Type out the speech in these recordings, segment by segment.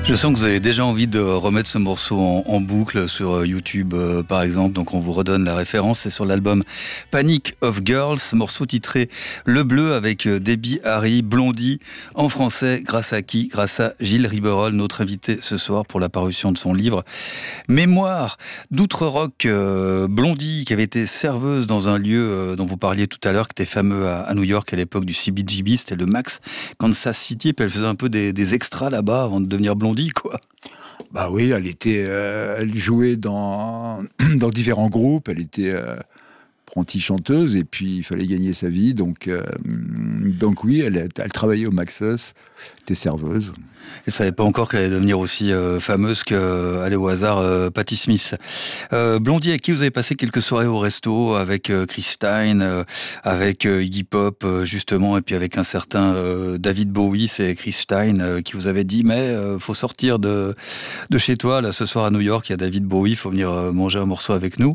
Je sens que vous avez déjà envie de remettre ce morceau en boucle sur YouTube, par exemple. Donc on vous redonne la référence. C'est sur l'album Panic of Girls, morceau titré Le Bleu avec Debbie Harry, Blondie, en français. Grâce à qui? Grâce à Gilles Riberol, notre invité ce soir pour la parution de son livre Mémoire d'outre-rock. Blondie, qui avait été serveuse dans un lieu dont vous parliez tout à l'heure, qui était fameux à New York à l'époque du CBGB, c'était le Max Kansas City. Puis elle faisait un peu des extras là-bas avant de devenir Blondie, quoi. Bah oui, elle jouait dans différents groupes, elle était apprentie chanteuse et puis il fallait gagner sa vie, donc oui, elle travaillait au Maxus, était serveuse. Elle savait pas encore qu'elle allait devenir aussi fameuse que, allez au hasard, Patti Smith. Blondie, avec qui vous avez passé quelques soirées au resto, avec Chris Stein, avec Iggy Pop, justement, et puis avec un certain David Bowie. C'est Chris Stein qui vous avait dit, mais faut sortir de chez toi, là, ce soir à New York, il y a David Bowie, faut venir manger un morceau avec nous.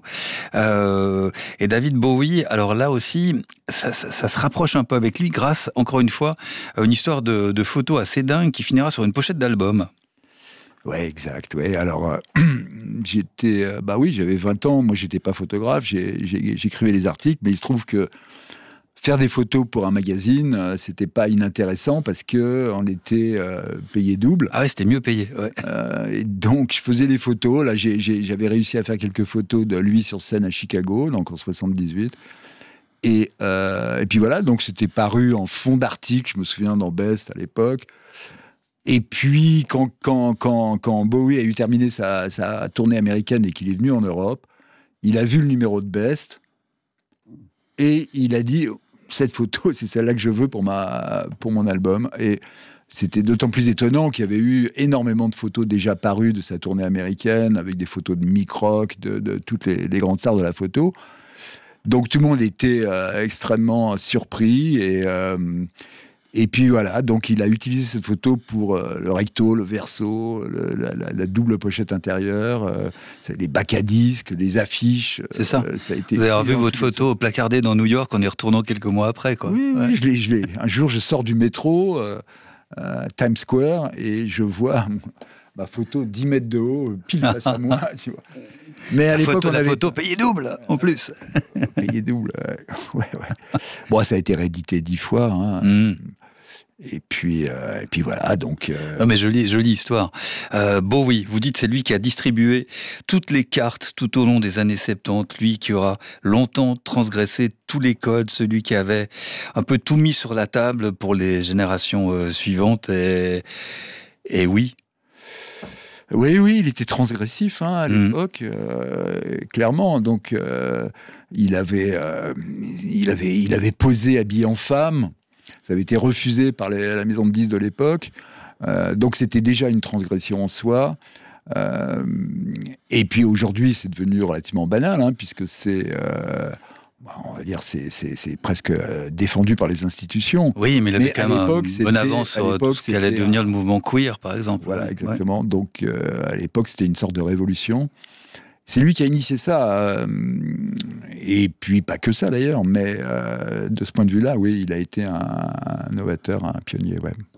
Et David Bowie, alors là aussi, ça se rapproche un peu avec lui grâce, encore une fois, à une histoire de photos assez dingue qui finira sur une pochette d'album. Ouais, exact. Ouais. Alors, j'avais 20 ans. Moi, j'étais pas photographe. J'écrivais des articles, mais il se trouve que faire des photos pour un magazine, c'était pas inintéressant parce que on était payé double. Ah ouais, c'était mieux payé. Ouais. Et donc, je faisais des photos. Là, j'avais réussi à faire quelques photos de lui sur scène à Chicago, donc en 78. Et puis voilà, donc c'était paru en fond d'article. Je me souviens dans Best à l'époque. Et puis, quand Bowie a eu terminé sa tournée américaine et qu'il est venu en Europe, il a vu le numéro de Best et il a dit « Cette photo, c'est celle-là que je veux pour mon album ». Et c'était d'autant plus étonnant qu'il y avait eu énormément de photos déjà parues de sa tournée américaine, avec des photos de Mick Rock, de toutes les grandes stars de la photo. Donc tout le monde était extrêmement surpris et puis voilà, donc il a utilisé cette photo pour le recto, le verso, la double pochette intérieure, les bacs à disques, les affiches. C'est ça. Ça a été vous avez revu votre photo placardée dans New York en y retournant quelques mois après, quoi. Oui, ouais. Oui, je l'ai. Un jour, je sors du métro, Times Square, et je vois ma photo 10 mètres de haut, pile face à moi, tu vois. Mais à l'époque, la photo payée double, en plus. Payée double, ouais. Bon, ça a été réédité 10 fois, hein. Et puis voilà, donc... Non mais jolie histoire. Bowie, vous dites c'est lui qui a distribué toutes les cartes tout au long des années 70, lui qui aura longtemps transgressé tous les codes, celui qui avait un peu tout mis sur la table pour les générations suivantes. Et oui. Oui, il était transgressif à l'époque, clairement. Donc il avait posé habillé en femme. Ça avait été refusé par la maison de disques de l'époque. Donc c'était déjà une transgression en soi. Et puis aujourd'hui, c'est devenu relativement banal, puisque c'est... on va dire c'est presque défendu par les institutions. Oui, mais il avait quand même une bonne avance sur tout ce qui allait devenir le mouvement queer, par exemple. Voilà, exactement. Ouais. Donc à l'époque, c'était une sorte de révolution. C'est lui qui a initié ça, et puis pas que ça d'ailleurs, mais de ce point de vue-là, oui, il a été un novateur, un pionnier, ouais.